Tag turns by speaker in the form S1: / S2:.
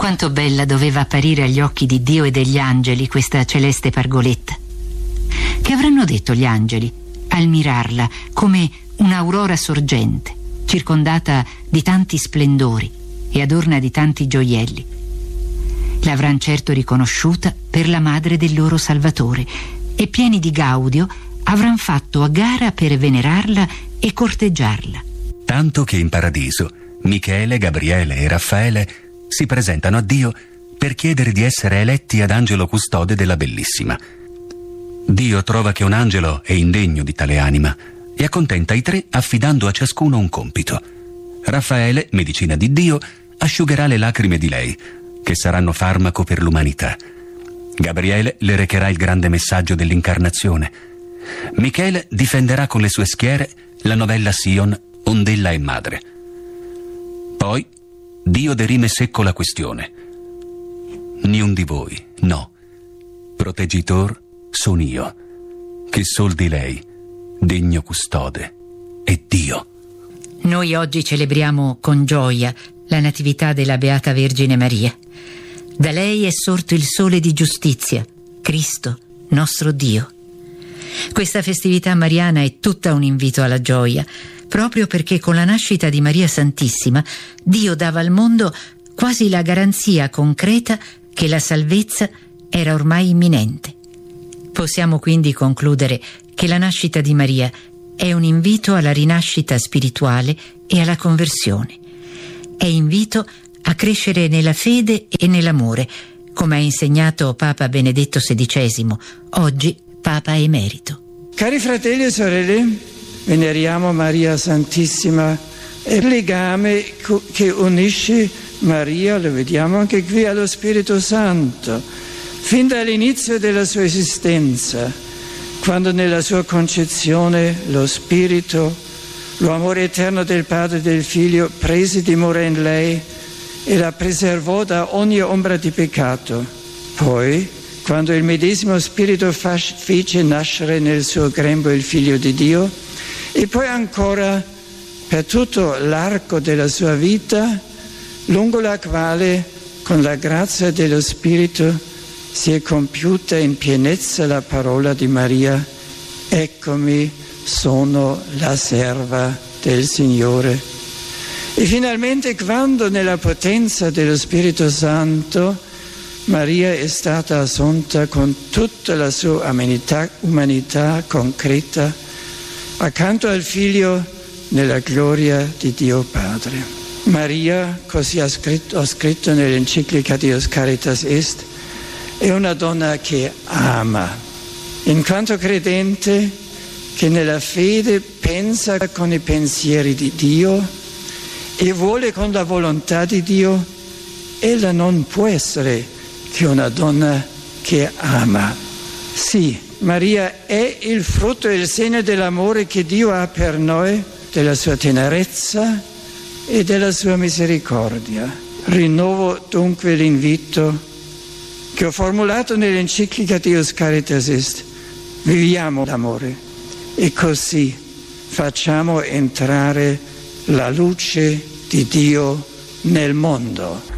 S1: Quanto bella doveva apparire agli occhi di Dio e degli angeli questa celeste pargoletta. Che avranno detto gli angeli al mirarla come un'aurora sorgente, circondata di tanti splendori e adorna di tanti gioielli? L'avran certo riconosciuta per la madre del loro Salvatore e pieni di gaudio avran fatto a gara per venerarla e corteggiarla.
S2: Tanto che in paradiso Michele, Gabriele e Raffaele si presentano a Dio per chiedere di essere eletti ad angelo custode della Bellissima. Dio trova che un angelo è indegno di tale anima e accontenta i tre affidando a ciascuno un compito. Raffaele, medicina di Dio, asciugherà le lacrime di lei, che saranno farmaco per l'umanità. Gabriele le recherà il grande messaggio dell'incarnazione. Michele difenderà con le sue schiere la novella Sion, ond'ella è madre. Poi Dio derime secco la questione. Niun di voi, no. Proteggitor son io, che sol di lei, degno custode, è Dio.
S1: Noi oggi celebriamo con gioia la natività della Beata Vergine Maria. Da lei è sorto il sole di giustizia, Cristo, nostro Dio. Questa festività mariana è tutta un invito alla gioia, proprio perché con la nascita di Maria Santissima Dio dava al mondo quasi la garanzia concreta che la salvezza era ormai imminente. Possiamo quindi concludere che la nascita di Maria è un invito alla rinascita spirituale e alla conversione. È invito a crescere nella fede e nell'amore, come ha insegnato Papa Benedetto XVI, oggi Papa Emerito.
S3: Cari fratelli e sorelle, veneriamo Maria Santissima, è il legame che unisce Maria, lo vediamo anche qui, allo Spirito Santo, fin dall'inizio della sua esistenza, quando nella sua concezione lo Spirito, l'amore eterno del Padre e del Figlio prese dimora in lei e la preservò da ogni ombra di peccato. Poi, quando il medesimo Spirito fece nascere nel suo grembo il Figlio di Dio, e poi ancora per tutto l'arco della sua vita, lungo la quale, con la grazia dello Spirito, si è compiuta in pienezza la parola di Maria: eccomi, sono la serva del Signore. E finalmente, quando nella potenza dello Spirito Santo Maria è stata assunta con tutta la sua umanità concreta, accanto al Figlio, nella gloria di Dio Padre. Maria, così ho scritto nell'enciclica Dios Caritas Est, è una donna che ama, in quanto credente, che nella fede pensa con i pensieri di Dio e vuole con la volontà di Dio. Ella non può essere che una donna che ama. Sì, Maria è il frutto e il segno dell'amore che Dio ha per noi, della sua tenerezza e della sua misericordia. Rinnovo dunque l'invito che ho formulato nell'enciclica Dios Caritas Est: viviamo l'amore e così facciamo entrare la luce di Dio nel mondo.